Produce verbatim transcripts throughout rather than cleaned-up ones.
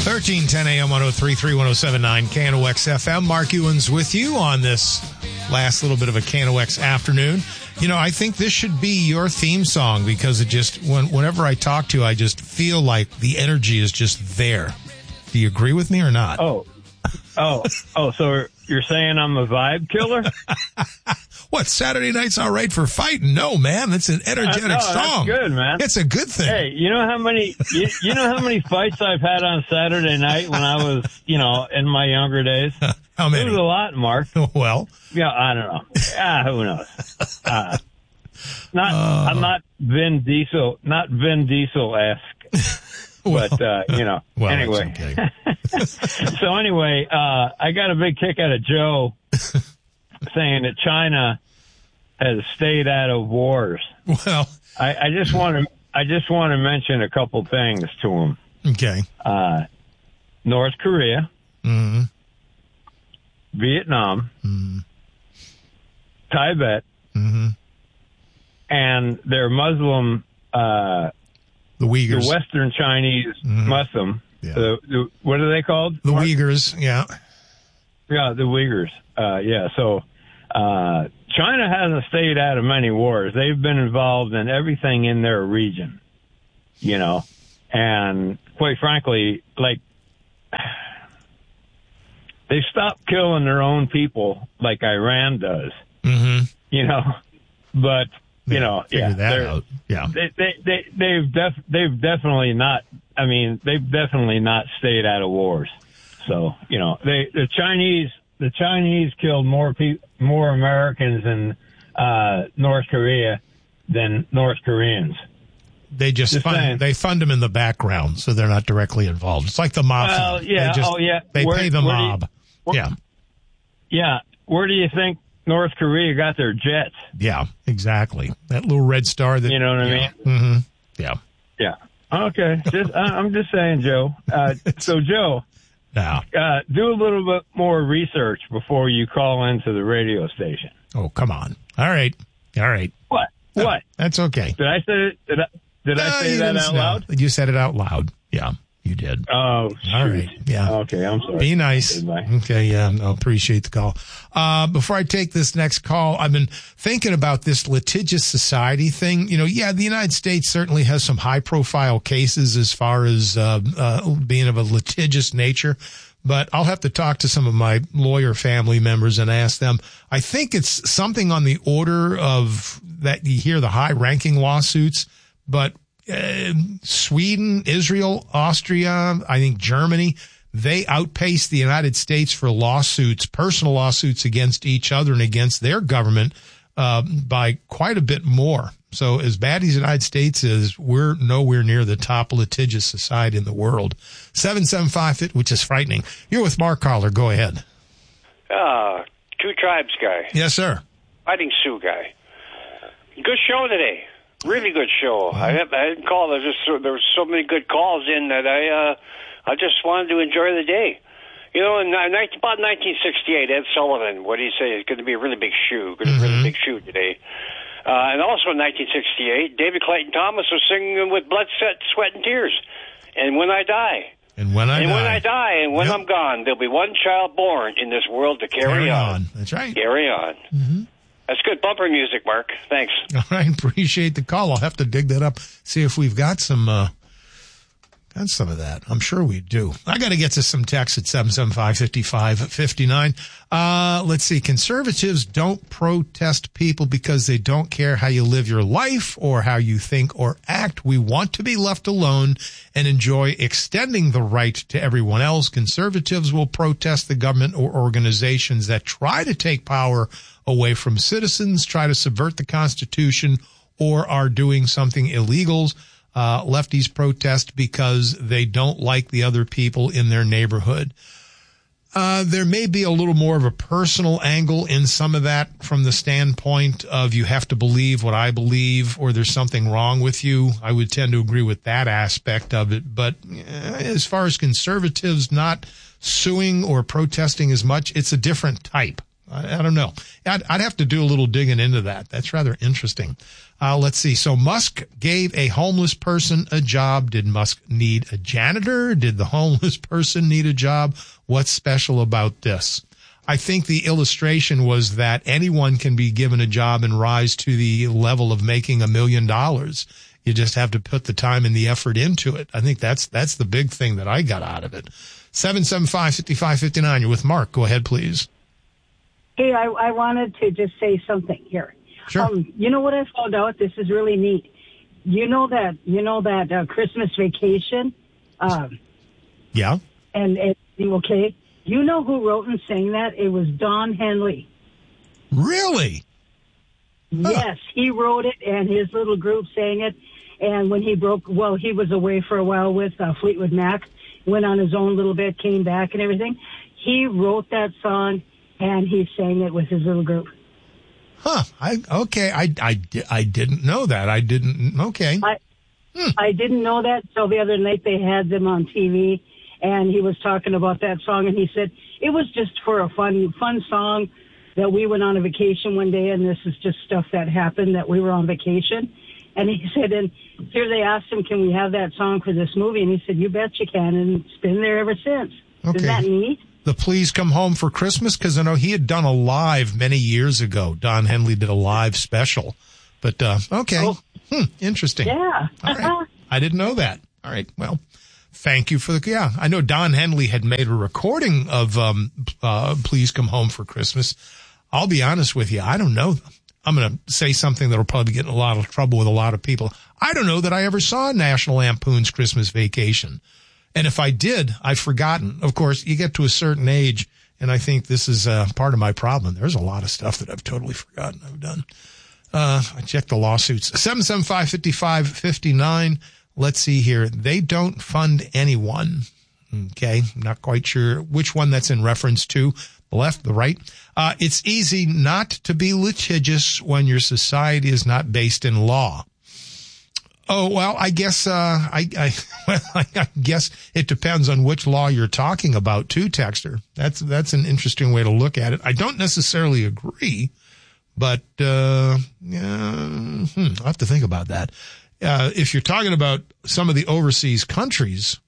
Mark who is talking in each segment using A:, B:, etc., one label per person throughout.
A: thirteen ten a.m. one oh three point three, one oh seven point nine K N O X F M. Mark Ewens with you on this last little bit of a K N O X afternoon. You know, I think this should be your theme song because it just, when, whenever I talk to you, I just feel like the energy is just there. Do you agree with me or not?
B: Oh, oh, oh, so you're saying I'm a vibe killer?
A: What, Saturday night's all right for fighting? No, man, it's an energetic
B: uh, no,
A: song.
B: That's good, man.
A: It's a good thing.
B: Hey, you know how many, you, you know how many fights I've had on Saturday night when I was, you know, in my younger days?
A: How many?
B: It was a lot, Mark.
A: Well,
B: yeah, I don't know. Ah, who knows? Uh, not, uh, I'm not Vin Diesel, not Vin Diesel-esque.
A: Well,
B: but, uh, you know,
A: well,
B: anyway.
A: Okay.
B: So anyway, uh, I got a big kick out of Joe saying that China has stayed out of wars.
A: Well,
B: I, I just want to, I just want to mention a couple things to him.
A: Okay.
B: Uh, North Korea,
A: mm-hmm.
B: Vietnam,
A: mm-hmm.
B: Tibet,
A: mm-hmm.
B: and their Muslim, uh,
A: the Uyghurs,
B: the Western Chinese
A: mm-hmm.
B: Muslim.
A: Yeah.
B: The, the, what are they called?
A: The
B: Mark?
A: Uyghurs, yeah.
B: Yeah, the Uyghurs. Uh, yeah, so uh, China hasn't stayed out of many wars. They've been involved in everything in their region, you know. And quite frankly, like, they stopped killing their own people like Iran does,
A: mm-hmm.
B: you know. But, you
A: yeah,
B: know,
A: figure
B: yeah,
A: that out. Yeah.
B: They, they, they, they've, def- they've definitely not, I mean, they've definitely not stayed out of wars. So, you know, they, the Chinese, the Chinese killed more pe- more Americans in uh, North Korea than North Koreans.
A: They just,
B: just
A: fund, they fund them in the background, so they're not directly involved. It's like the mafia.
B: Well, yeah,
A: they just,
B: oh yeah.
A: They
B: where,
A: pay the mob.
B: You, where,
A: yeah.
B: Yeah. Where do you think North Korea got their jets?
A: Yeah, exactly. That little red star that,
B: you know what I
A: yeah.
B: mean?
A: Mm-hmm. Yeah.
B: Yeah. Okay. Just, I, I'm just saying, Joe. Uh, so, Joe,
A: now,
B: uh, do a little bit more research before you call into the radio station.
A: Oh, come on. All right. All right.
B: What?
A: No,
B: what?
A: That's okay.
B: Did I say it? Did I, did
A: no,
B: I say that out
A: no.
B: loud?
A: You said it out loud. Yeah, you did.
B: Oh, shoot.
A: All right. Yeah.
B: Okay, I'm sorry.
A: Be nice.
B: Goodbye.
A: Okay, yeah, I appreciate the call. Uh, before I take this next call, I've been thinking about this litigious society thing. You know, yeah, the United States certainly has some high-profile cases as far as uh, uh, being of a litigious nature, but I'll have to talk to some of my lawyer family members and ask them. I think it's something on the order of that you hear the high-ranking lawsuits, but uh, Sweden, Israel, Austria, I think Germany, they outpace the United States for lawsuits, personal lawsuits against each other and against their government uh, by quite a bit more. So as bad as the United States is, we're nowhere near the top litigious society in the world. seven seven five, which is frightening. You're with Mark Collar. Go ahead.
C: Uh, Two Tribes guy.
A: Yes, sir.
C: Fighting Sioux guy. Good show today. Really good show.
A: Wow.
C: I, have, I didn't call. There was just there were so many good calls in that I uh, I just wanted to enjoy the day. You know, in about nineteen sixty-eight, Ed Sullivan, what do you say? It's going to be a really big shoe. Going to be a really big shoe today. Uh, and also in nineteen sixty-eight, David Clayton Thomas was singing with blood, sweat, sweat and tears. And when I die.
A: And when I
C: and
A: die.
C: when I die, and when
A: yep.
C: I'm gone, there'll be one child born in this world to carry,
A: carry on.
C: on.
A: That's right.
C: Carry on.
A: Mm-hmm.
C: That's good bumper music, Mark. Thanks.
A: All right. Appreciate the call. I'll have to dig that up, see if we've got some, uh, got some of that. I'm sure we do. I got to get to some texts at seven seven five, five five five nine. Uh, let's see. Conservatives don't protest people because they don't care how you live your life or how you think or act. We want to be left alone and enjoy extending the right to everyone else. Conservatives will protest the government or organizations that try to take power away from citizens, try to subvert the Constitution, or are doing something illegal. Uh, lefties protest because they don't like the other people in their neighborhood. Uh, there may be a little more of a personal angle in some of that from the standpoint of you have to believe what I believe or there's something wrong with you. I would tend to agree with that aspect of it. But uh, as far as conservatives not suing or protesting as much, it's a different type. I, I don't know. I'd, I'd have to do a little digging into that. That's rather interesting. Uh, let's see. So Musk gave a homeless person a job. Did Musk need a janitor? Did the homeless person need a job? What's special about this? I think the illustration was that anyone can be given a job and rise to the level of making a million dollars. You just have to put the time and the effort into it. I think that's that's the big thing that I got out of it. seven seven five, five five five nine. You're with Mark. Go ahead, please.
D: Hey, I, I wanted to just say something here.
A: Sure. Um,
D: you know what I found out? This is really neat. You know that you know that uh, Christmas Vacation? Um,
A: yeah.
D: And, and okay. You know who wrote and sang that? It was Don Henley.
A: Really?
D: Huh. Yes, he wrote it, and his little group sang it. And when he broke, well, he was away for a while with uh, Fleetwood Mac, went on his own little bit, came back and everything. He wrote that song, and he sang it with his little group.
A: Huh. I, okay. I, I, I didn't know that. I didn't. Okay.
D: I,
A: hmm.
D: I didn't know that until the other night they had them on T V. And he was talking about that song, and he said it was just for a fun, fun song that we went on a vacation one day, and this is just stuff that happened that we were on vacation. And he said, and here they asked him, can we have that song for this movie? And he said, you bet you can, and it's been there ever since.
A: Okay.
D: Isn't that neat?
A: The Please Come Home for Christmas, because I know he had done a live many years ago. Don Henley did a live special. But, uh, okay.
D: Oh.
A: Hmm, interesting.
D: Yeah.
A: All right. I didn't know that. All right. Well, thank you for the, yeah. I know Don Henley had made a recording of um, uh, Please Come Home for Christmas. I'll be honest with you. I don't know. I'm going to say something that will probably get in a lot of trouble with a lot of people. I don't know that I ever saw National Lampoon's Christmas Vacation. And if I did, I've forgotten. Of course, you get to a certain age, and I think this is uh, part of my problem. There's a lot of stuff that I've totally forgotten I've done. Uh, I checked the lawsuits. seven seven five, five five five nine. Let's see here. They don't fund anyone. Okay. I'm not quite sure which one that's in reference to. The left, the right. Uh, it's easy not to be litigious when your society is not based in law. Oh, well, I guess, uh, I, I, well, I guess it depends on which law you're talking about too, Texter. That's, that's an interesting way to look at it. I don't necessarily agree, but, uh, yeah, hmm, I'll have to think about that. Uh, if you're talking about some of the overseas countries,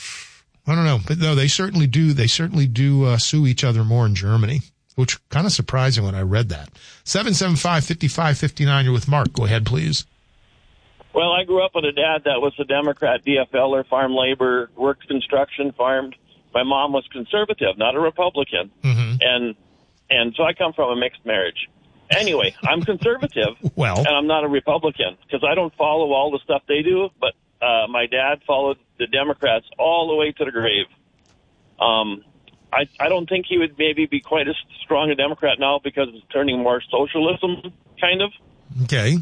A: I don't know, but no, they certainly do, they certainly do, uh, sue each other more in Germany, which kind of surprising when I read that. seven seven five, five five five nine, you're with Mark. Go ahead, please.
E: Well, I grew up with a dad that was a Democrat, D F L-er, farm labor, worked construction, farmed. My mom was conservative, not a Republican. Mm-hmm. And and so I come from a mixed marriage. Anyway, I'm conservative,
A: well,
E: and I'm not a Republican because I don't follow all the stuff they do, but uh, my dad followed the Democrats all the way to the grave. Um, I, I don't think he would maybe be quite as strong a Democrat now because it's turning more socialism, kind of.
A: Okay.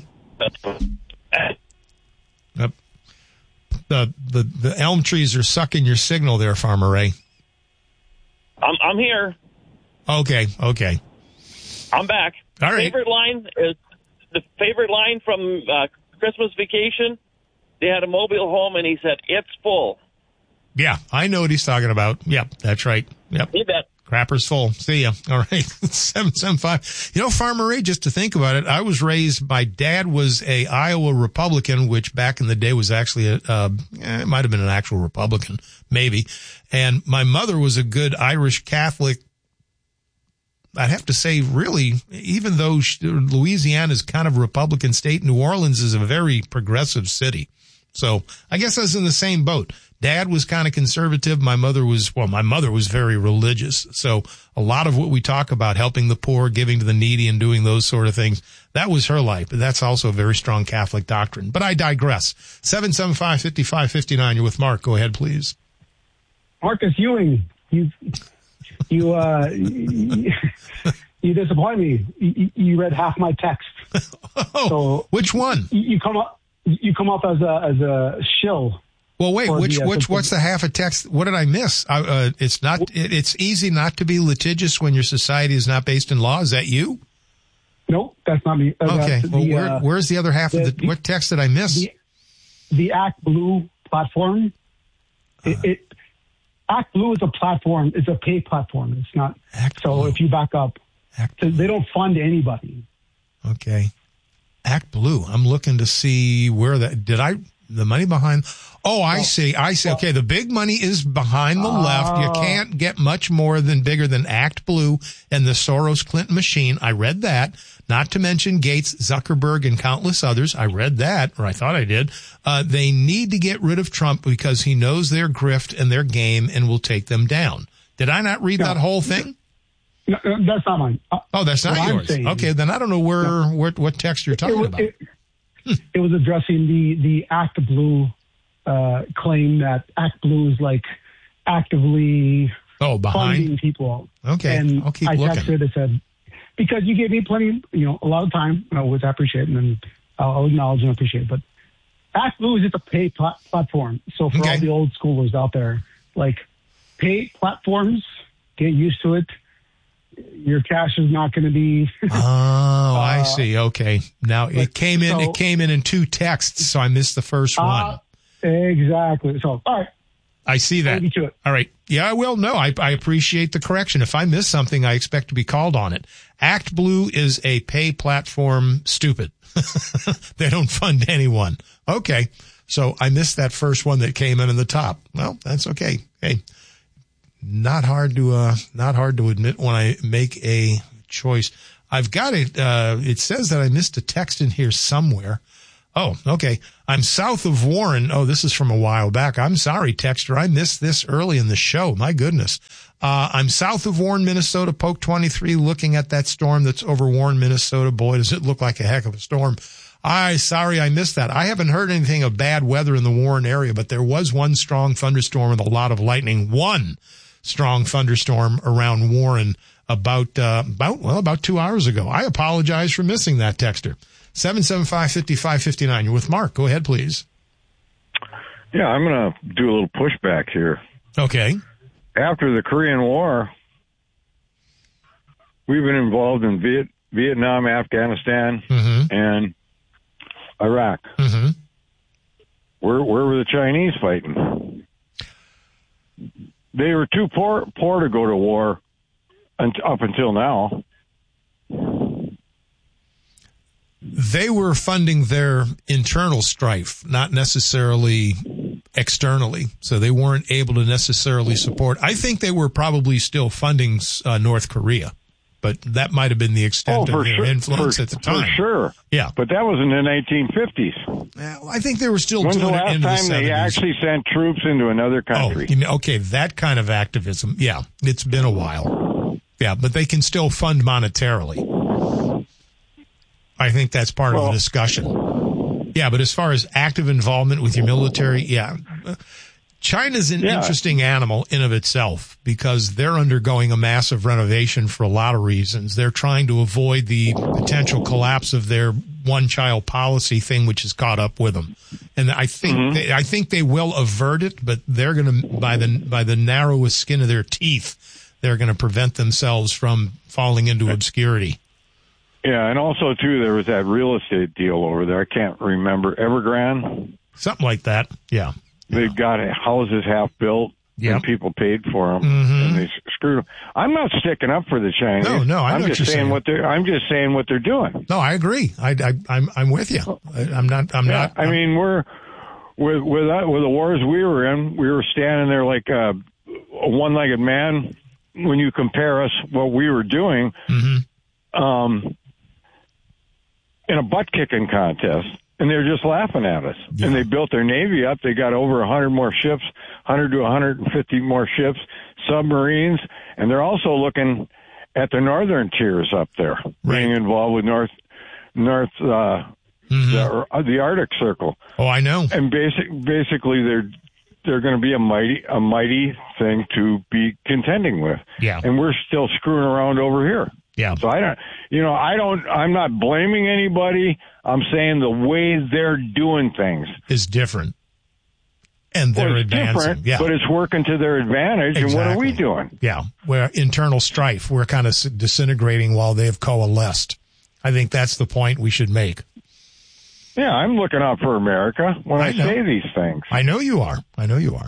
A: Yep. The, the the elm trees are sucking your signal there, Farmer Ray.
E: I'm I'm here.
A: Okay, okay.
E: I'm back.
A: All right.
E: Favorite line is the favorite line from uh, Christmas Vacation. They had a mobile home, and he said, "It's full."
A: Yeah, I know what he's talking about. Yep, that's right. Yep.
E: You bet.
A: Crapper's full. See ya. All right. seven seven five. You know, Farmer Ray, just to think about it, I was raised, my dad was a Iowa Republican, which back in the day was actually a, uh, it might have been an actual Republican, maybe. And my mother was a good Irish Catholic. I'd have to say, really, even though Louisiana is kind of a Republican state, New Orleans is a very progressive city. So I guess I was in the same boat. Dad was kind of conservative. My mother was, well, my mother was very religious. So a lot of what we talk about, helping the poor, giving to the needy, and doing those sort of things, that was her life. But that's also a very strong Catholic doctrine. But I digress. seven seven five, five five five nine. You're with Mark. Go ahead, please.
F: Marcus Ewing, you, you, uh, you, you disappoint me. You, you read half my text.
A: Oh, so which one?
F: You come up, you come up as a, as a shill.
A: Well, wait, which,
F: the, uh,
A: which, what's the half a text? What did I miss? Uh, uh, it's not, it, it's easy not to be litigious when your society is not based in law. Is that you?
F: No, that's not me. Uh,
A: okay.
F: the,
A: well, where,
F: uh,
A: where's the other half
F: the,
A: of the,
F: the,
A: what text did I miss?
F: The, the Act Blue platform. It, uh, it, Act Blue is a platform. It's a pay platform. It's not.
A: Act
F: so
A: Blue.
F: If you back up.
A: Act
F: So they don't fund anybody.
A: Okay. Act Blue. I'm looking to see where that, did I, the money behind, oh, I see. I see. Okay. The big money is behind the left. You can't get much more than bigger than Act Blue and the Soros Clinton machine. I read that. Not to mention Gates, Zuckerberg, and countless others. I read that, or I thought I did. Uh, they need to get rid of Trump because he knows their grift and their game and will take them down. Did I not read
F: No.
A: that whole thing?
F: No, no, that's not mine. Uh,
A: Oh, that's not
F: what I'm
A: yours.
F: saying-
A: Okay, then I don't know where,
F: No.
A: what, what text you're talking
F: it,
A: about.
F: It, it was addressing the the Act Blue uh, claim that Act Blue is like actively
A: Oh, behind?
F: funding people.
A: Okay,
F: and
A: I'll keep
F: I
A: looking.
F: texted and said, because you gave me plenty, you know, a lot of time, you know, which I appreciate, and then I'll, I'll acknowledge and appreciate. But Act Blue is just a pay plat- platform. So for
A: Okay.
F: all the old schoolers out there, like pay platforms, get used to it. Your cash is not going to be.
A: Oh, I
F: Uh,
A: see. Okay. Now it
F: but-
A: came in,
F: so-
A: it came in in two texts, so I missed the first one.
F: Uh, exactly. So, all right.
A: I see that.
F: Hold you to it.
A: All right. Yeah, I will. No, I, I appreciate the correction. If I miss something, I expect to be called on it. Act Blue is a pay platform stupid. They don't fund anyone. Okay. So I missed that first one that came in in the top. Well, that's okay. Hey, not hard to, uh, not hard to admit when I make a choice. I've got it. Uh, it says that I missed a text in here somewhere. Oh, okay. I'm south of Warren. Oh, this is from a while back. I'm sorry, texter. I missed this early in the show. My goodness. Uh, I'm south of Warren, Minnesota, Poke twenty-three, looking at that storm that's over Warren, Minnesota. Boy, does it look like a heck of a storm. I, sorry, I missed that. I haven't heard anything of bad weather in the Warren area, but there was one strong thunderstorm with a lot of lightning. One strong thunderstorm around Warren about, uh, about, well, about two hours ago. I apologize for missing that, texter. seven seven five, five five five nine. You're with Mark. Go ahead, please.
G: Yeah, I'm going to do a little pushback here.
A: Okay.
G: After the Korean War, we've been involved in Viet- Vietnam, Afghanistan,
A: Mm-hmm.
G: and Iraq.
A: Mm-hmm.
G: Where, where were the Chinese fighting? They were too poor, poor to go to war un- up until now.
A: They were funding their internal strife, not necessarily externally. So they weren't able to necessarily support. I think they were probably still funding uh, North Korea, but that might have been the extent
G: Oh,
A: of their
G: sure,
A: influence
G: for,
A: at the time.
G: For sure.
A: Yeah.
G: But that was in the nineteen fifties.
A: Well, I think they were still
G: When's the
A: doing it
G: last
A: into the
G: time they
A: seventies.
G: actually sent troops into another country?
A: Oh, you mean, okay, that kind of activism. Yeah, it's been a while. Yeah, but they can still fund monetarily. I think that's part
G: well,
A: of the discussion. Yeah, but as far as active involvement with your military, yeah. China's an
G: Yeah.
A: interesting animal in of itself because they're undergoing a massive renovation for a lot of reasons. They're trying to avoid the potential collapse of their one-child policy thing, which has caught up with them. And I think
G: Mm-hmm.
A: they, I think they will avert it, but they're going to, by the by the narrowest skin of their teeth, they're going to prevent themselves from falling into obscurity.
G: Yeah, and also, too, there was that real estate deal over there. I can't remember. Evergrande?
A: Something like that. Yeah.
G: They got houses half built
A: Yep.
G: and people paid for them,
A: Mhm.
G: and they screwed them. I'm not sticking up for the Chinese.
A: No, no, I know
G: I'm
A: what
G: just
A: you're
G: saying,
A: saying.
G: what they're. I'm just saying what they're doing.
A: No, I agree. I, I, I'm, I'm with you. I, I'm not, I'm
G: Yeah,
A: not.
G: I mean, we're with with that, with the wars we were in. We were standing there like a, a one-legged man. When you compare us, what we were doing,
A: Mhm.
G: um, in a butt kicking contest, and they're just laughing at us.
A: Yeah.
G: And they built their Navy up. They got over one hundred more ships, one hundred to one hundred fifty more ships, submarines, and they're also looking at the northern tiers up there,
A: Right.
G: being involved with North, North, uh,
A: Mhm.
G: the, uh, the Arctic Circle.
A: Oh, I know.
G: And basic, basically, they're they're going to be a mighty a mighty thing to be contending with.
A: Yeah.
G: And we're still screwing around over here.
A: Yeah.
G: So I don't, you know, I don't, I'm not blaming anybody. I'm saying the way they're doing things.
A: Is different. And they're
G: Well, it's
A: advancing.
G: different,
A: Yeah.
G: but it's working to their advantage. And what are we
A: Exactly.
G: doing?
A: Yeah. We're internal strife. We're kind of s- disintegrating while they've coalesced. I think that's the point we should make.
G: Yeah, I'm looking out for America when
A: I
G: I,
A: know.
G: say these things.
A: I know you are. I know you are.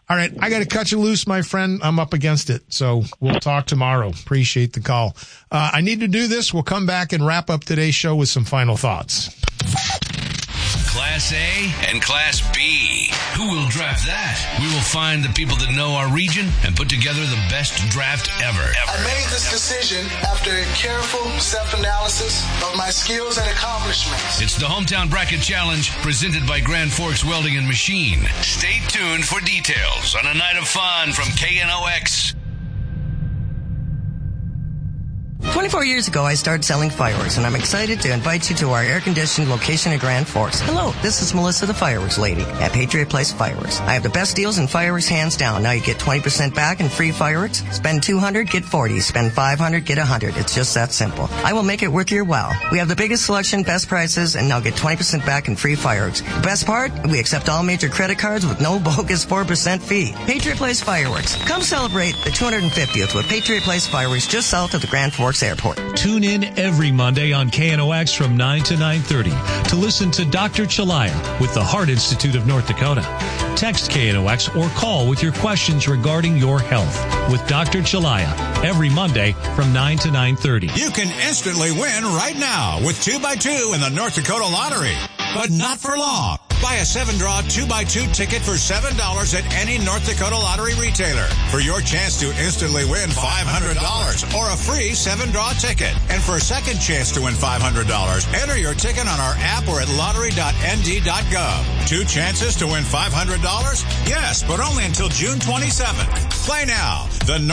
A: All right, I got to cut you loose, my friend. I'm up against it, so we'll talk tomorrow. Appreciate the call. Uh, I need to do this. We'll come back and wrap up today's show with some final thoughts.
H: Class A and Class B. Who will draft that? We will find the people that know our region and put together the best draft ever. ever.
I: I made this decision after a careful self-analysis of my skills and accomplishments.
H: It's the Hometown Bracket Challenge presented by Grand Forks Welding and Machine. Stay tuned for details on a night of fun from K N O X.
J: twenty-four years ago, I started selling fireworks, and I'm excited to invite you to our air-conditioned location in Grand Forks. Hello, this is Melissa, the fireworks lady at Patriot Place Fireworks. I have the best deals in fireworks, hands down. Now you get twenty percent back in free fireworks. Spend two hundred dollars, get forty dollars. Spend five hundred dollars, get one hundred dollars. It's just that simple. I will make it worth your while. We have the biggest selection, best prices, and now get twenty percent back in free fireworks. The best part? We accept all major credit cards with no bogus four percent fee. Patriot Place Fireworks. Come celebrate the two hundred fiftieth with Patriot Place Fireworks just south of the Grand Forks Airport.
K: Tune in every Monday on K N O X from nine to nine thirty to listen to Doctor Chalaya with the Heart Institute of North Dakota. Text K N O X or call with your questions regarding your health with Doctor Chalaya every Monday from nine to nine thirty.
L: You can instantly win right now with two by two in the North Dakota Lottery, but not for long. Buy a seven-draw two by two ticket for seven dollars at any North Dakota Lottery retailer for your chance to instantly win five hundred dollars or a free seven-draw ticket. And for a second chance to win five hundred dollars, enter your ticket on our app or at lottery dot n d dot gov. Two chances to win five hundred dollars? Yes, but only until June twenty-seventh. Play now. The